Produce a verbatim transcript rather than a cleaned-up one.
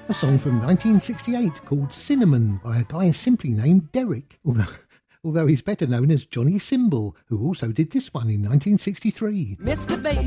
A song from nineteen sixty-eight called Cinnamon by a guy simply named Derek, although, although he's better known as Johnny Cymbal, who also did this one in nineteen sixty-three. Mister Baby